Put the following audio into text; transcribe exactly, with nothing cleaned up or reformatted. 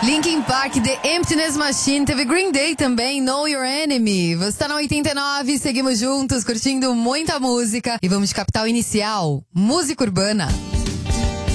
Linkin Park, The Emptiness Machine, teve Green Day também, Know Your Enemy. Você tá na oitenta e nove, seguimos juntos, curtindo muita música. E vamos de Capital Inicial, música urbana.